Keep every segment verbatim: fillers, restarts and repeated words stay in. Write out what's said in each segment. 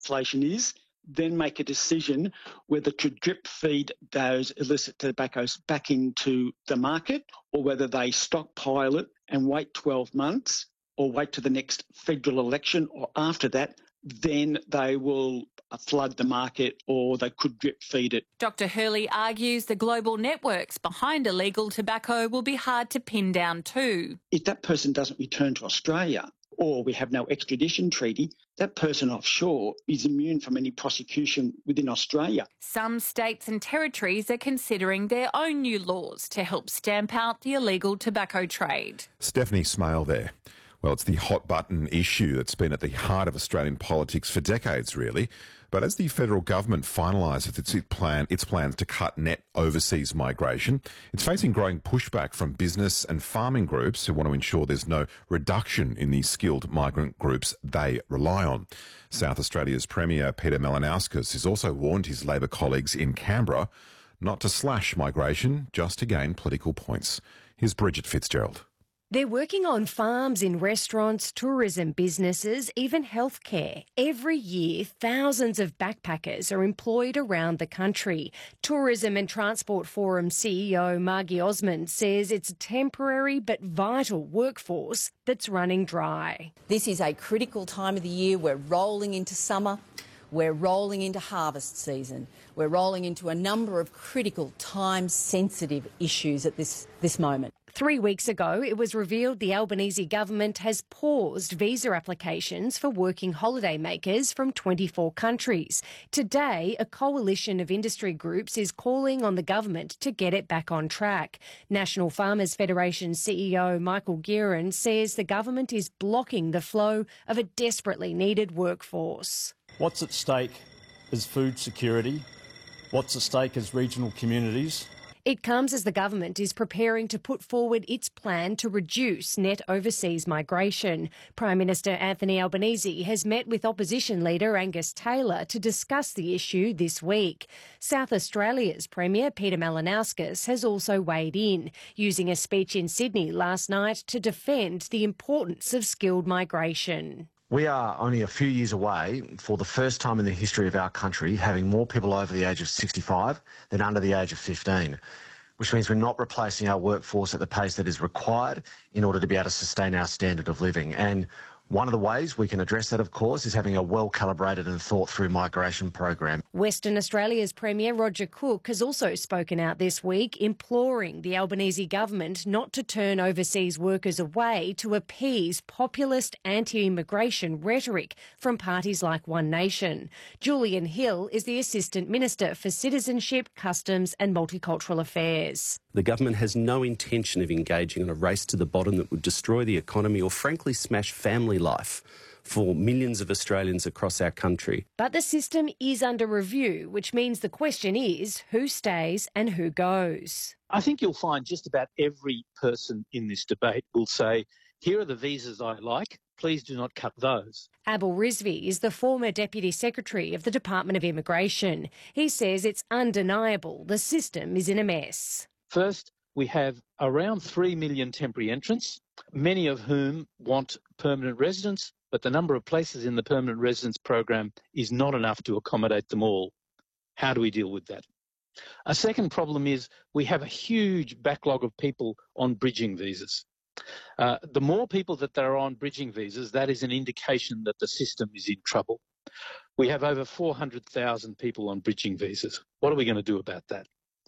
inflation is, then make a decision whether to drip feed those illicit tobaccos back into the market or whether they stockpile it and wait twelve months or wait to the next federal election, or after that, then they will flood the market or they could drip feed it. Doctor Hurley argues the global networks behind illegal tobacco will be hard to pin down too. If that person doesn't return to Australia or we have no extradition treaty, that person offshore is immune from any prosecution within Australia. Some states and territories are considering their own new laws to help stamp out the illegal tobacco trade. Stephanie Smale there. Well, it's the hot button issue that's been at the heart of Australian politics for decades, really. But as the federal government finalises its plan, its plans to cut net overseas migration, it's facing growing pushback from business and farming groups who want to ensure there's no reduction in the skilled migrant groups they rely on. South Australia's Premier Peter Malinauskas has also warned his Labor colleagues in Canberra not to slash migration just to gain political points. Here's Bridget Fitzgerald. They're working on farms, in restaurants, tourism businesses, even healthcare. Every year, thousands of backpackers are employed around the country. Tourism and Transport Forum C E O Margie Osmond says it's a temporary but vital workforce that's running dry. This is a critical time of the year. We're rolling into summer. We're rolling into harvest season. We're rolling into a number of critical, time-sensitive issues at this, this moment. Three weeks ago, it was revealed the Albanese government has paused visa applications for working holiday makers from twenty-four countries. Today, a coalition of industry groups is calling on the government to get it back on track. National Farmers Federation C E O Michael Gearan says the government is blocking the flow of a desperately needed workforce. What's at stake is food security. What's at stake is regional communities. It comes as the government is preparing to put forward its plan to reduce net overseas migration. Prime Minister Anthony Albanese has met with opposition leader Angus Taylor to discuss the issue this week. South Australia's Premier Peter Malinauskas has also weighed in, using a speech in Sydney last night to defend the importance of skilled migration. We are only a few years away, for the first time in the history of our country, having more people over the age of sixty-five than under the age of fifteen, which means we're not replacing our workforce at the pace that is required in order to be able to sustain our standard of living. And one of the ways we can address that, of course, is having a well-calibrated and thought-through migration program. Western Australia's Premier Roger Cook has also spoken out this week, imploring the Albanese government not to turn overseas workers away to appease populist anti-immigration rhetoric from parties like One Nation. Julian Hill is the Assistant Minister for Citizenship, Customs and Multicultural Affairs. The government has no intention of engaging in a race to the bottom that would destroy the economy or frankly smash family life for millions of Australians across our country. But the system is under review, which means the question is who stays and who goes. I think you'll find just about every person in this debate will say, here are the visas I like, please do not cut those. Abel Rizvi is the former Deputy Secretary of the Department of Immigration. He says it's undeniable the system is in a mess. First, we have around three million temporary entrants, many of whom want permanent residence, but the number of places in the permanent residence program is not enough to accommodate them all. How do we deal with that? A second problem is we have a huge backlog of people on bridging visas. Uh, the more people that there are on bridging visas, that is an indication that the system is in trouble. We have over four hundred thousand people on bridging visas. What are we going to do about that?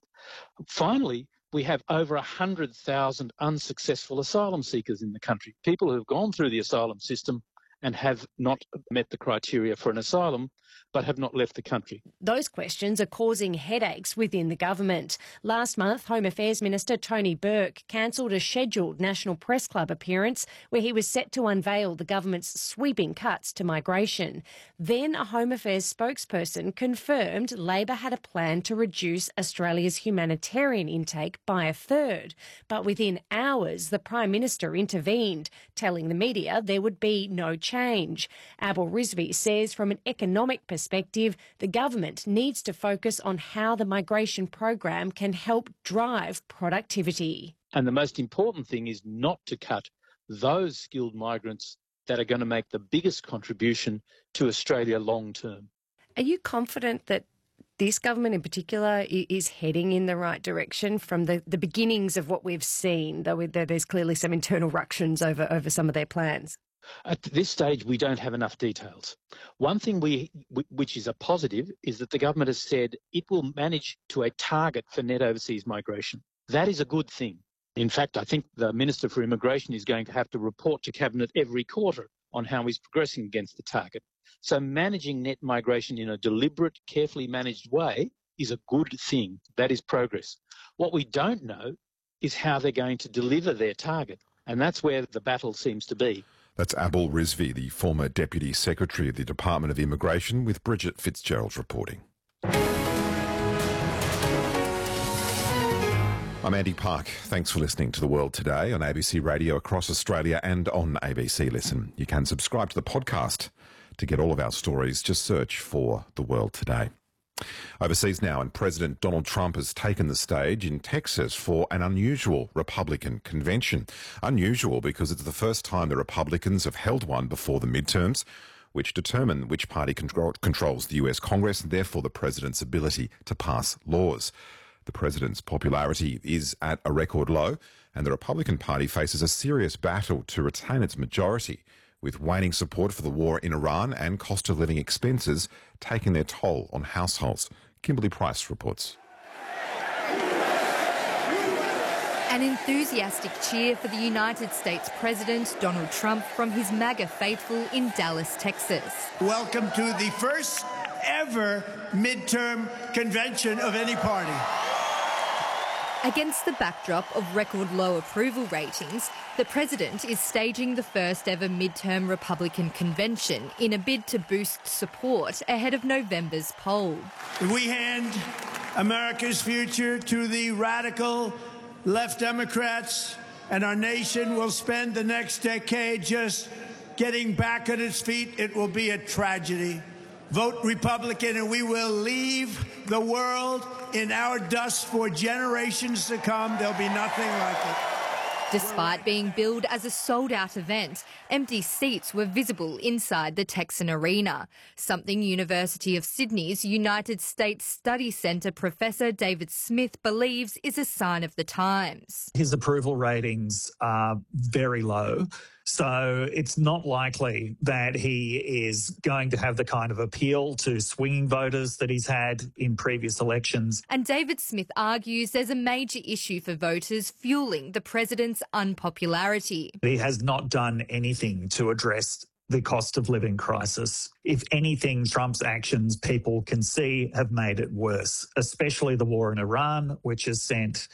Finally, we have over one hundred thousand unsuccessful asylum seekers in the country, people who have gone through the asylum system and have not met the criteria for an asylum, but have not left the country. Those questions are causing headaches within the government. Last month, Home Affairs Minister Tony Burke cancelled a scheduled National Press Club appearance where he was set to unveil the government's sweeping cuts to migration. Then a Home Affairs spokesperson confirmed Labor had a plan to reduce Australia's humanitarian intake by a third. But within hours, the Prime Minister intervened, telling the media there would be no change. Abel Rizvi says from an economic perspective, perspective, the government needs to focus on how the migration program can help drive productivity. And the most important thing is not to cut those skilled migrants that are going to make the biggest contribution to Australia long term. Are you confident that this government in particular is heading in the right direction from the, the beginnings of what we've seen, though there's clearly some internal ructions over, over some of their plans? At this stage, we don't have enough details. One thing we, which is a positive, is that the government has said it will manage to a target for net overseas migration. That is a good thing. In fact, I think the Minister for Immigration is going to have to report to Cabinet every quarter on how he's progressing against the target. So managing net migration in a deliberate, carefully managed way is a good thing. That is progress. What we don't know is how they're going to deliver their target, and that's where the battle seems to be. That's Abul Rizvi, the former Deputy Secretary of the Department of Immigration, with Bridget Fitzgerald reporting. I'm Andy Park. Thanks for listening to The World Today on A B C Radio across Australia and on A B C Listen. You can subscribe to the podcast. To get all of our stories, just search for The World Today. Overseas now, and President Donald Trump has taken the stage in Texas for an unusual Republican convention. Unusual because it's the first time the Republicans have held one before the midterms, which determine which party control- controls the U S Congress and therefore the president's ability to pass laws. The president's popularity is at a record low, and the Republican Party faces a serious battle to retain its majority, with waning support for the war in Iran and cost of living expenses taking their toll on households. Kimberly Price reports. An enthusiastic cheer for the United States President Donald Trump from his MAGA faithful in Dallas, Texas. Welcome to the first ever midterm convention of any party. Against the backdrop of record low approval ratings, the president is staging the first ever midterm Republican convention in a bid to boost support ahead of November's poll. We hand America's future to the radical left Democrats, and our nation will spend the next decade just getting back on its feet. It will be a tragedy. Vote Republican and we will leave the world in our dust for generations to come. There'll be nothing like it. Despite being billed as a sold-out event, empty seats were visible inside the Texan Arena, something University of Sydney's United States Study Centre Professor David Smith believes is a sign of the times. His approval ratings are very low, so it's not likely that he is going to have the kind of appeal to swinging voters that he's had in previous elections. And David Smith argues there's a major issue for voters fueling the president's unpopularity. He has not done anything to address the cost of living crisis. If anything, Trump's actions, people can see, have made it worse, especially the war in Iran, which has sent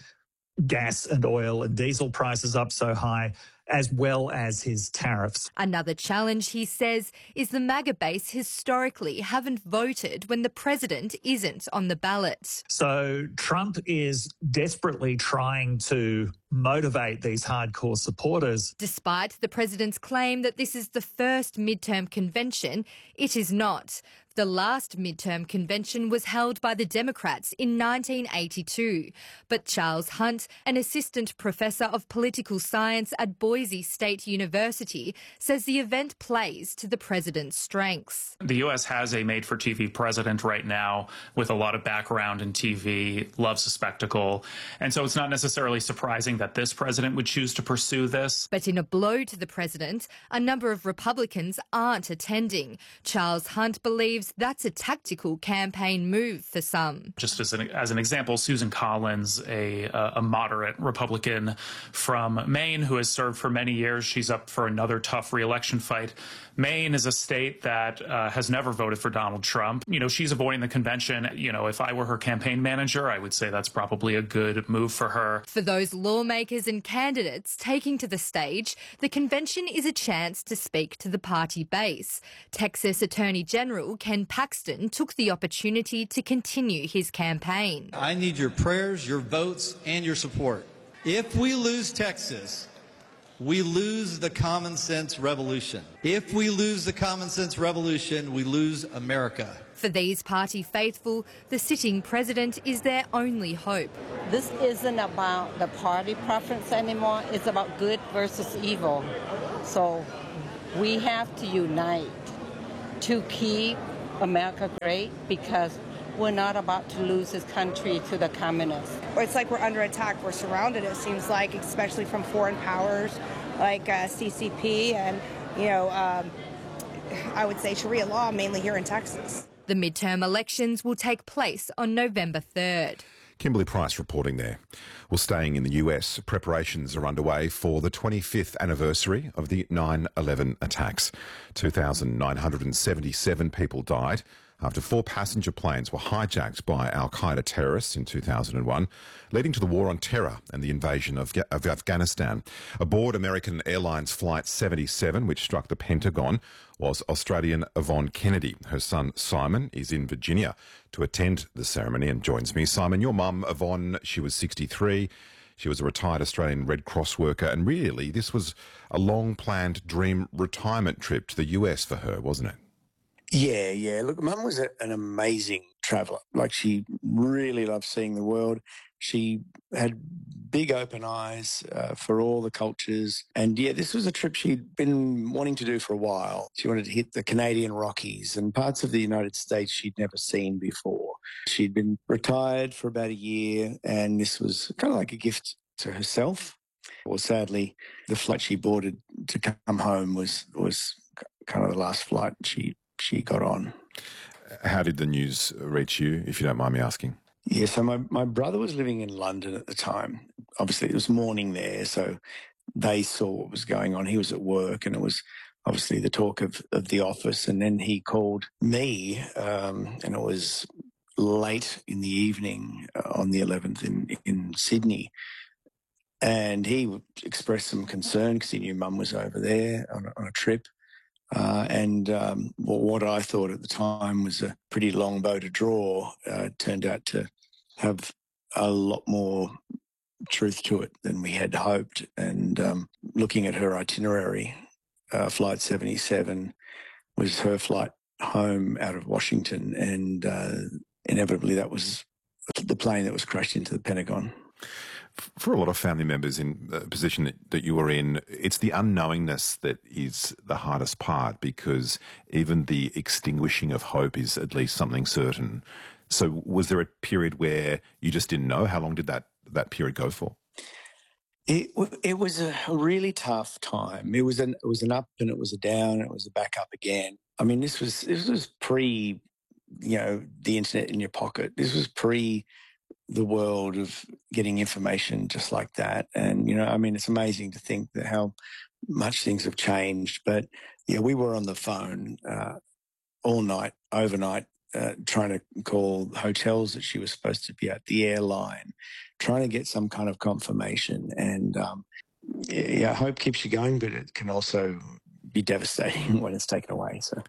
gas and oil and diesel prices up so high, as well as his tariffs. Another challenge, he says, is the MAGA base historically haven't voted when the president isn't on the ballot. So Trump is desperately trying to motivate these hardcore supporters. Despite the president's claim that this is the first midterm convention, it is not. The last midterm convention was held by the Democrats in nineteen eighty-two. But Charles Hunt, an assistant professor of political science at Boise State University, says the event plays to the president's strengths. The U S has a made-for-T V president right now with a lot of background in T V, loves a spectacle. And so it's not necessarily surprising that this president would choose to pursue this. But in a blow to the president, a number of Republicans aren't attending. Charles Hunt believes that's a tactical campaign move for some. Just as an, as an example, Susan Collins, a, a moderate Republican from Maine who has served for many years, she's up for another tough re-election fight. Maine is a state that uh, has never voted for Donald Trump. You know, she's avoiding the convention. You know, if I were her campaign manager, I would say that's probably a good move for her. For those lawmakers and candidates taking to the stage, the convention is a chance to speak to the party base. Texas Attorney General Ken Paxton took the opportunity to continue his campaign. I need your prayers, your votes, and your support. If we lose Texas, we lose the common sense revolution. If we lose the common sense revolution, we lose America. For these party faithful, the sitting president is their only hope. This isn't about the party preference anymore. It's about good versus evil. So We have to unite to keep America great because we're not about to lose this country to the communists. It's like we're under attack. We're surrounded, it seems like, especially from foreign powers like uh, C C P and, you know, um, I would say Sharia law, mainly here in Texas. The midterm elections will take place on November third. Kimberly Price reporting there. Well, staying in the U S, preparations are underway for the twenty-fifth anniversary of the nine eleven attacks. two thousand nine hundred seventy-seven people died after four passenger planes were hijacked by al-Qaeda terrorists in two thousand one, leading to the war on terror and the invasion of, of Afghanistan. Aboard American Airlines Flight seventy-seven, which struck the Pentagon, was Australian Yvonne Kennedy. Her son Simon is in Virginia to attend the ceremony and joins me. Simon, your mum Yvonne, she was sixty-three. She was a retired Australian Red Cross worker, and really this was a long-planned dream retirement trip to the U S for her, wasn't it? Yeah, yeah. Look, Mum was a, an amazing traveller. Like, she really loved seeing the world. She had big open eyes uh, for all the cultures. And, yeah, this was a trip she'd been wanting to do for a while. She wanted to hit the Canadian Rockies and parts of the United States she'd never seen before. She'd been retired for about a year, and this was kind of like a gift to herself. Well, sadly, the flight she boarded to come home was, was kind of the last flight she she got on. How did the news reach you, if you don't mind me asking? Yeah, so my, my brother was living in London at the time. Obviously, it was morning there, so they saw what was going on. He was at work, and it was obviously the talk of, of the office. And then he called me, um, and it was late in the evening on the eleventh in, in Sydney. And he expressed some concern because he knew Mum was over there on a, on a trip. Uh, and um, well, what I thought at the time was a pretty long bow to draw uh, turned out to have a lot more truth to it than we had hoped. And um, looking at her itinerary, uh, Flight seventy-seven was her flight home out of Washington, and uh, inevitably that was the plane that was crashed into the Pentagon. For a lot of family members in the position that, that you were in, it's the unknowingness that is the hardest part, because even the extinguishing of hope is at least something certain. So was there a period where you just didn't know? How long did that, that period go for? It, it was a really tough time. It was an it was an up and it was a down and it was a back up again. I mean, this was this was pre, you know, the internet in your pocket. This was pre the world of getting information just like that. And, you know, I mean, it's amazing to think that how much things have changed. But, yeah, we were on the phone uh, all night, overnight, uh, trying to call hotels that she was supposed to be at, the airline, trying to get some kind of confirmation. And, um, yeah, hope keeps you going, but it can also be devastating when it's taken away. So.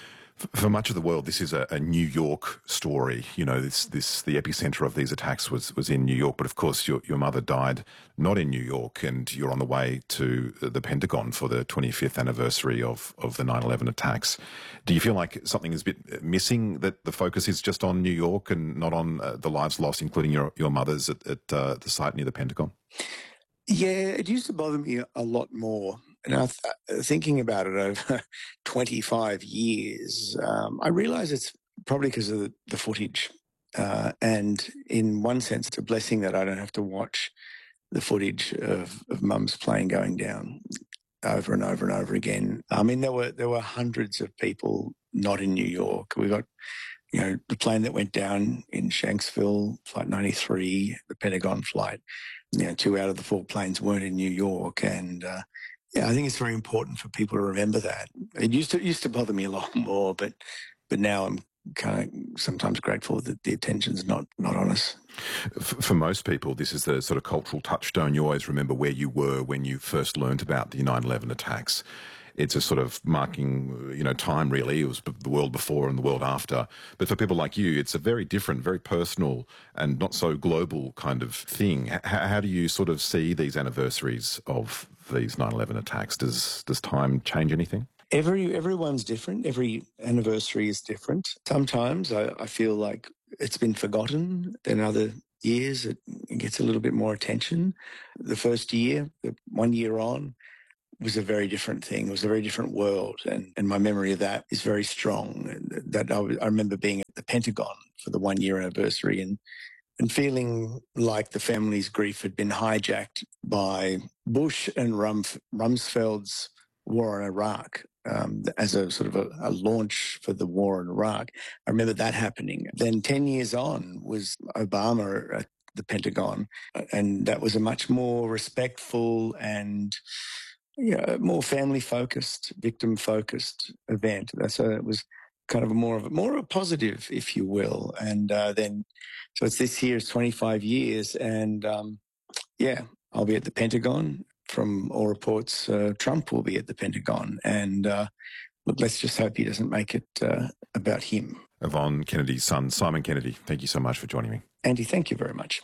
For much of the world, this is a, a New York story. You know, this, this, the epicenter of these attacks was, was in New York. But of course, your, your mother died not in New York, and you're on the way to the Pentagon for the twenty-fifth anniversary of, of the nine eleven attacks. Do you feel like something is a bit missing, that the focus is just on New York and not on uh, the lives lost, including your, your mother's at, at uh, the site near the Pentagon? Yeah, it used to bother me a lot more. And I th- thinking about it over twenty-five years, um, I realise it's probably because of the, the footage. Uh, and in one sense, it's a blessing that I don't have to watch the footage of, of Mum's plane going down over and over and over again. I mean, there were there were hundreds of people not in New York. We got, you know, the plane that went down in Shanksville, Flight ninety-three, the Pentagon flight. You know, two out of the four planes weren't in New York, and uh, yeah, I think it's very important for people to remember that. It used to it used to bother me a lot more, but but now I'm kind of sometimes grateful that the attention's not not on us. For most people, this is the sort of cultural touchstone. You always remember where you were when you first learned about the nine eleven attacks. It's a sort of marking, you know, time really. It was the world before and the world after. But for people like you, it's a very different, very personal and not so global kind of thing. H- how do you sort of see these anniversaries of these nine eleven attacks? Does does time change anything? Every everyone's different. Every anniversary is different. Sometimes I, I feel like it's been forgotten. Then other years it, it gets a little bit more attention. The first year, the one year on, was a very different thing. It was a very different world. And, and my memory of that is very strong. That I, I remember being at the Pentagon for the one-year anniversary and, and feeling like the family's grief had been hijacked by Bush and Rumf, Rumsfeld's war in Iraq um, as a sort of a, a launch for the war in Iraq. I remember that happening. Then ten years on was Obama at the Pentagon, and that was a much more respectful and yeah, more family-focused, victim-focused event. So it was kind of a more of a, more of a positive, if you will. And uh, then, so it's this year, it's twenty-five years, and um, yeah, I'll be at the Pentagon. From all reports, uh, Trump will be at the Pentagon, and uh, look, let's just hope he doesn't make it uh, about him. Yvonne Kennedy's son, Simon Kennedy, thank you so much for joining me. Andy, thank you very much.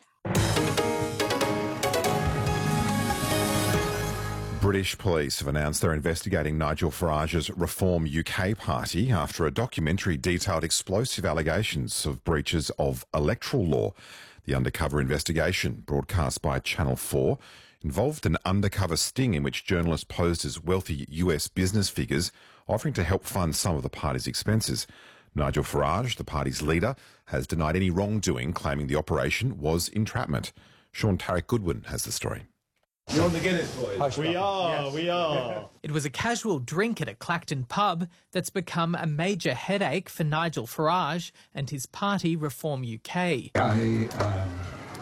British police have announced they're investigating Nigel Farage's Reform U K party after a documentary detailed explosive allegations of breaches of electoral law. The undercover investigation, broadcast by Channel four, involved an undercover sting in which journalists posed as wealthy U S business figures offering to help fund some of the party's expenses. Nigel Farage, the party's leader, has denied any wrongdoing, claiming the operation was entrapment. Sean Tarek Goodwin has the story. You're on the Guinness, boys. We are, yes. we are. It was a casual drink at a Clacton pub that's become a major headache for Nigel Farage and his party Reform U K. I um,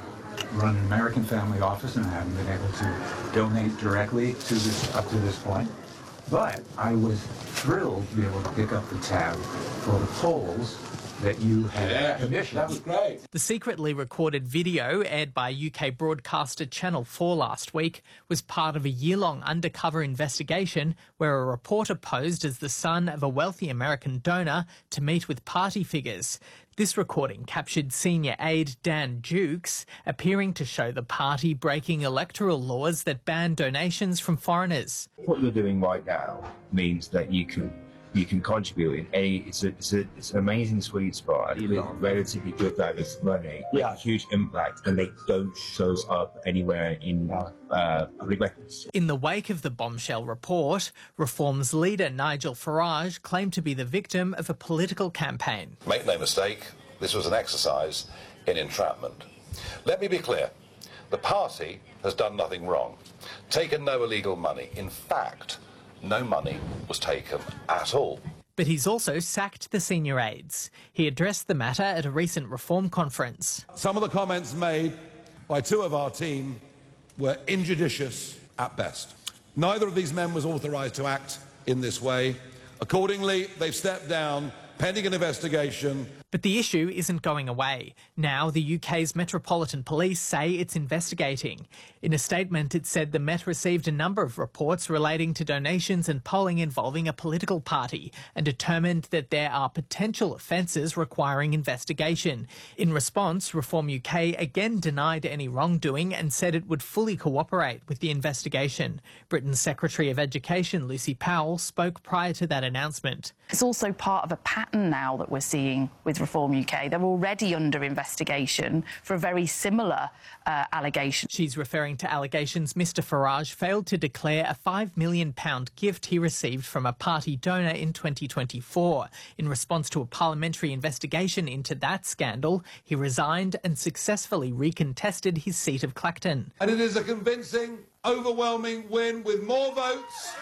run an American family office and I haven't been able to donate directly to this up to this point. But I was thrilled to be able to pick up the tab for the polls that you had yeah, commissioned. That was great. The secretly recorded video aired by U K broadcaster Channel four last week was part of a year-long undercover investigation where a reporter posed as the son of a wealthy American donor to meet with party figures. This recording captured senior aide Dan Jukes appearing to show the party breaking electoral laws that ban donations from foreigners. What you're doing right now means that you can you can contribute in any, it's, a, it's, a, it's an amazing sweet spot with relatively good value of money, yeah. Huge impact, and they don't show up anywhere in uh, public records. In the wake of the bombshell report, Reform's leader Nigel Farage claimed to be the victim of a political campaign. Make no mistake, this was an exercise in entrapment. Let me be clear, the party has done nothing wrong, taken no illegal money. In fact, no money was taken at all. But he's also sacked the senior aides. He addressed the matter at a recent Reform conference. Some of the comments made by two of our team were injudicious at best. Neither of these men was authorised to act in this way. Accordingly, they've stepped down, pending an investigation. But the issue isn't going away. Now the U K's Metropolitan Police say it's investigating. In a statement, it said the Met received a number of reports relating to donations and polling involving a political party and determined that there are potential offences requiring investigation. In response, Reform U K again denied any wrongdoing and said it would fully cooperate with the investigation. Britain's Secretary of Education, Lucy Powell, spoke prior to that announcement. It's also part of a pattern now that we're seeing with Reform U K. They're already under investigation for a very similar uh, allegation. She's referring to allegations Mr Farage failed to declare a five million pounds gift he received from a party donor in twenty twenty-four. In response to a parliamentary investigation into that scandal, he resigned and successfully recontested his seat of Clacton. And it is a convincing, overwhelming win with more votes.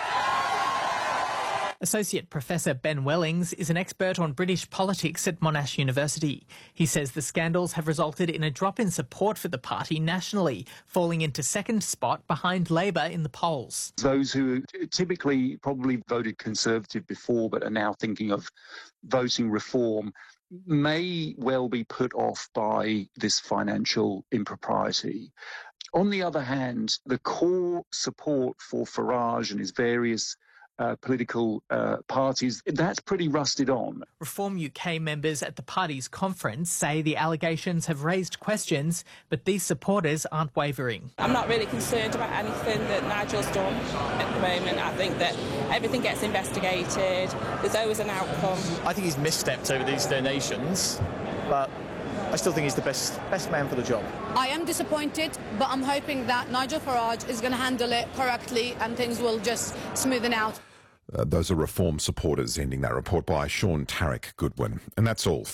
Associate Professor Ben Wellings is an expert on British politics at Monash University. He says the scandals have resulted in a drop in support for the party nationally, falling into second spot behind Labor in the polls. Those who typically probably voted Conservative before but are now thinking of voting Reform may well be put off by this financial impropriety. On the other hand, the core support for Farage and his various Uh, political uh, parties, that's pretty rusted on. Reform U K members at the party's conference say the allegations have raised questions, but these supporters aren't wavering. I'm not really concerned about anything that Nigel's done at the moment. I think that everything gets investigated. There's always an outcome. I think he's misstepped over these donations, but I still think he's the best best man for the job. I am disappointed, but I'm hoping that Nigel Farage is going to handle it correctly and things will just smoothen out. Uh, those are Reform supporters ending that report by Sean Tarek Goodwin. And that's all.